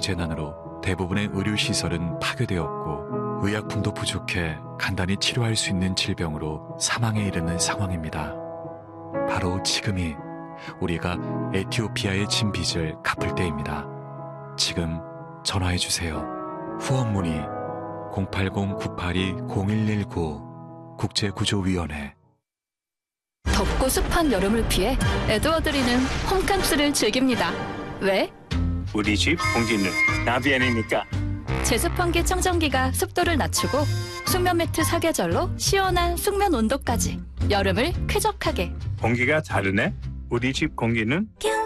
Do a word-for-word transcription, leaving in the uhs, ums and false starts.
기후재난으로 대부분의 의료시설은 파괴되었고 의약품도 부족해 간단히 치료할 수 있는 질병으로 사망에 이르는 상황입니다. 바로 지금이 우리가 에티오피아의 진 빚을 갚을 때입니다. 지금 전화해주세요. 후원 문의 공팔공 구팔이 공일일구 국제구조위원회. 덥고 습한 여름을 피해 에드워드리는 홈캉스를 즐깁니다. 왜? 우리 집 공기는 나비안이니까. 제습환기 청정기가 습도를 낮추고 숙면 매트 사계절로 시원한 숙면 온도까지 여름을 쾌적하게. 공기가 다르네. 우리 집 공기는